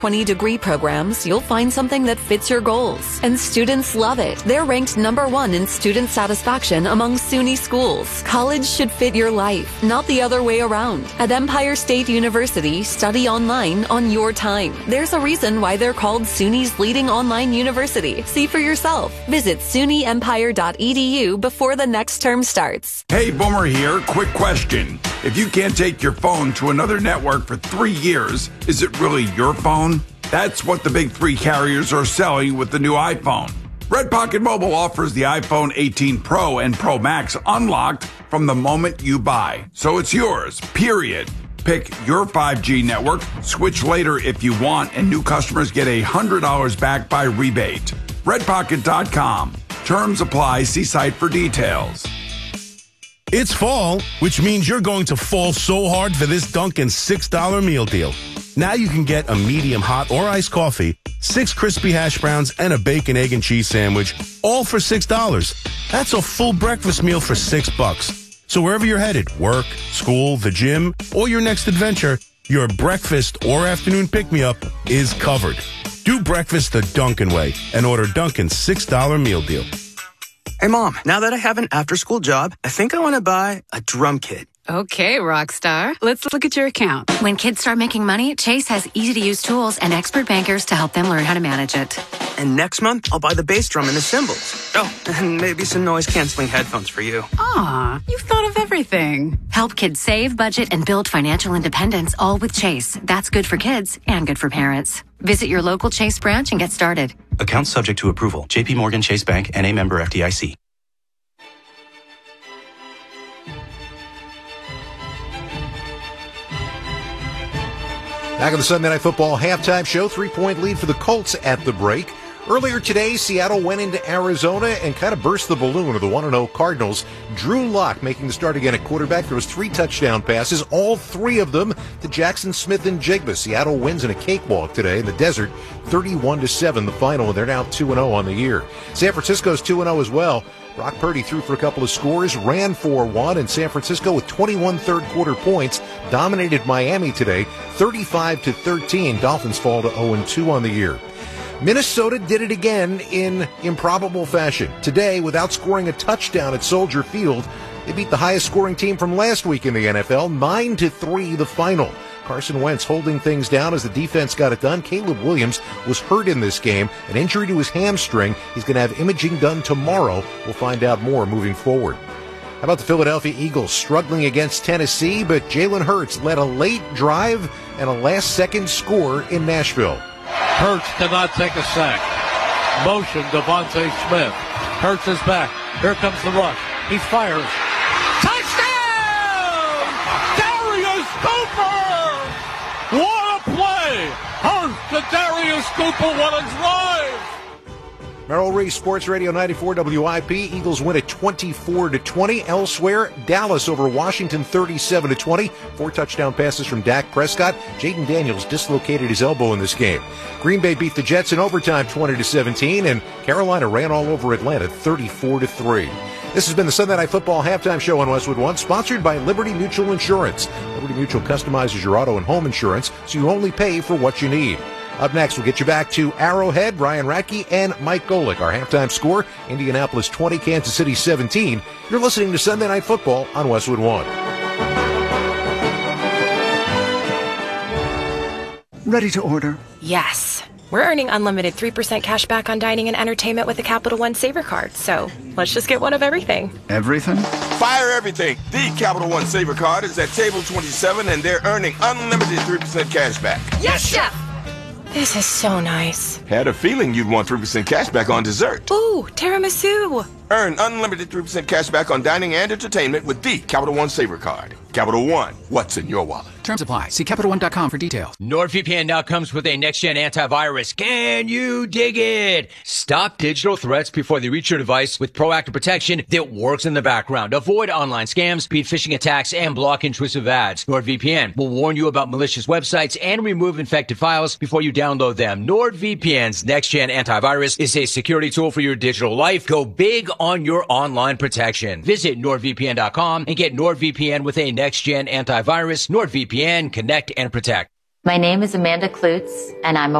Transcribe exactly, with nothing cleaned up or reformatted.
twenty degree programs, you'll find something that fits your goals. And students love it. They're ranked number one in student satisfaction among SUNY schools. College should fit your life, not the other way around. At Empire State University, study online on your time. There's a reason why they're called SUNY's leading online university. See for yourself. Visit S U N Y empire dot e d u before the next term starts. Hey, Boomer here. Quick question. If you can't take your phone to another network for three years, is it really your phone? That's what the big three carriers are selling with the new iPhone. Red Pocket Mobile offers the iPhone eighteen Pro and Pro Max unlocked from the moment you buy. So it's yours, period. Pick your five G network, switch later if you want, and new customers get one hundred dollars back by rebate. red pocket dot com. Terms apply. See site for details. It's fall, which means you're going to fall so hard for this Dunkin' six dollar meal deal. Now you can get a medium hot or iced coffee, six crispy hash browns, and a bacon, egg, and cheese sandwich, all for six dollars. That's a full breakfast meal for six bucks. So wherever you're headed, work, school, the gym, or your next adventure, your breakfast or afternoon pick-me-up is covered. Do breakfast the Dunkin' way and order Dunkin's six dollar meal deal. Hey, Mom, now that I have an after-school job, I think I want to buy a drum kit. Okay, Rockstar. Let's look at your account. When kids start making money, Chase has easy-to-use tools and expert bankers to help them learn how to manage it. And next month, I'll buy the bass drum and the cymbals. Oh, and maybe some noise-canceling headphones for you. Aw, you've thought of everything. Help kids save, budget, and build financial independence, all with Chase. That's good for kids and good for parents. Visit your local Chase branch and get started. Account subject to approval. J P Morgan Chase Bank, N A member F D I C. Back on the Sunday Night Football halftime show, three-point lead for the Colts at the break. Earlier today, Seattle went into Arizona and kind of burst the balloon of the one and oh Cardinals. Drew Lock making the start again at quarterback. There was three touchdown passes, all three of them to Jackson Smith and Jigba. Seattle wins in a cakewalk today in the desert, thirty-one to seven the final, and they're now two and oh on the year. San Francisco's two and oh as well. Brock Purdy threw for a couple of scores, ran for one, and San Francisco with twenty-one third-quarter points dominated Miami today, thirty-five to thirteen. Dolphins fall to oh and two on the year. Minnesota did it again in improbable fashion. Today, without scoring a touchdown at Soldier Field, they beat the highest-scoring team from last week in the N F L, nine to three the final. Carson Wentz holding things down as the defense got it done. Caleb Williams was hurt in this game, an injury to his hamstring. He's going to have imaging done tomorrow. We'll find out more moving forward. How about the Philadelphia Eagles struggling against Tennessee, but Jalen Hurts led a late drive and a last-second score in Nashville. Hurts cannot take a sack. Motion, Devontae Smith. Hurts is back. Here comes the rush. He fires. Touchdown! Darius Cooper! What a play! Hurts to Darius Cooper. What a drive! Merrill Reese, Sports Radio ninety-four W I P. Eagles win at twenty-four to twenty. Elsewhere, Dallas over Washington thirty-seven to twenty. Four touchdown passes from Dak Prescott. Jaden Daniels dislocated his elbow in this game. Green Bay beat the Jets in overtime twenty to seventeen, and Carolina ran all over Atlanta thirty-four to three. This has been the Sunday Night Football halftime show on Westwood One, sponsored by Liberty Mutual Insurance. Liberty Mutual customizes your auto and home insurance, so you only pay for what you need. Up next, we'll get you back to Arrowhead, Ryan Radke, and Mike Golick. Our halftime score, Indianapolis twenty, Kansas City seventeen. You're listening to Sunday Night Football on Westwood One. Ready to order? Yes. We're earning unlimited three percent cash back on dining and entertainment with the Capital One Saver Card. So let's just get one of everything. Everything? Fire everything. The Capital One Saver Card is at table twenty-seven, and they're earning unlimited three percent cash back. Yes, Chef! This is so nice. Had a feeling you'd want three percent cash back on dessert. Ooh, tiramisu. Earn unlimited three percent cash back on dining and entertainment with the Capital One Saver Card. Capital One, what's in your wallet? Terms apply. See Capital One dot com for details. NordVPN now comes with a next-gen antivirus. Can you dig it? Stop digital threats before they reach your device with proactive protection that works in the background. Avoid online scams, beat phishing attacks, and block intrusive ads. NordVPN will warn you about malicious websites and remove infected files before you download them. NordVPN's next-gen antivirus is a security tool for your digital life. Go big on your online protection. Visit Nord V P N dot com and get NordVPN with a next-gen antivirus. NordVPN, connect and protect. My name is Amanda Klutz, and I'm a